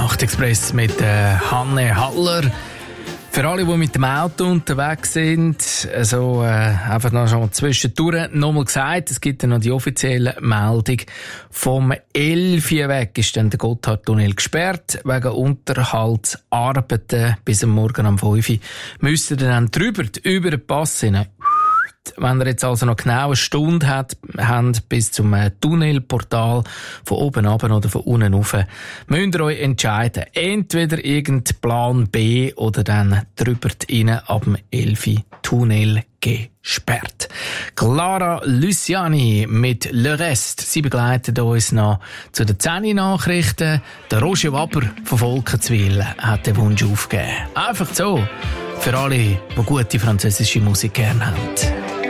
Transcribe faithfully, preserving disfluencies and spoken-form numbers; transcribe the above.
Nachtexpress mit äh, Hanne Haller. Für alle, die mit dem Auto unterwegs sind, also, äh, einfach noch schon zwischendurch nochmal gesagt, es gibt ja noch die offizielle Meldung. Vom elf Uhr weg ist dann der Gotthardtunnel gesperrt, wegen Unterhaltsarbeiten bis am Morgen um fünf Uhr. Müsst ihr dann drüber, über den Pass hinein. Wenn ihr jetzt also noch genau eine Stunde habt, habt bis zum Tunnelportal von oben runter oder von unten rauf, müsst ihr euch entscheiden. Entweder irgendein Plan B oder dann drüber rein ab dem elf Uhr Tunnel gesperrt. Clara Luciani mit Le Reste. Sie begleitet uns noch zu den zehn Nachrichten. Der Roger Waber von Volkenswil hat den Wunsch aufgegeben. Einfach so. Für alle, die gute französische Musik gerne haben.